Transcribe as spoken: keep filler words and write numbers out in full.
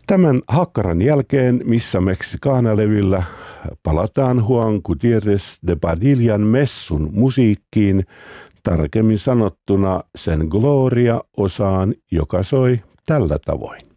Tämän hakkaran jälkeen Missa Mexicana-levyllä palataan Juan Gutiérrez de Padillan messun musiikkiin, tarkemmin sanottuna sen Gloria-osaan, joka soi tällä tavoin.